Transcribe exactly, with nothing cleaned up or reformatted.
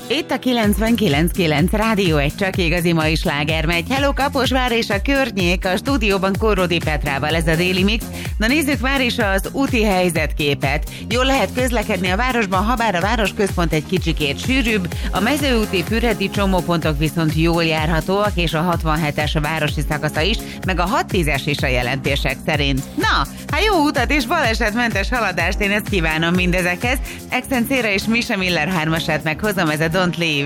Itt a kilencvenkilenc kilenc Rádió, egy csak igazi mai sláger megy. Hello Kaposvár és a környék, a stúdióban Korrodi Petrával, ez a Déli Mix. Na nézzük már is az úti helyzetképet. Jól lehet közlekedni a városban, habár a városközpont egy kicsikét sűrűbb, a mezőúti füredi csomópontok viszont jól járhatóak, és a hatvanhetes a városi szakasza is, meg a hat tízes is a jelentések szerint. Na, hát jó utat és balesetmentes haladást, én ezt kívánom mindezekhez. Excencére és Misha Miller hármasát meghozom, ez a Don't Leave.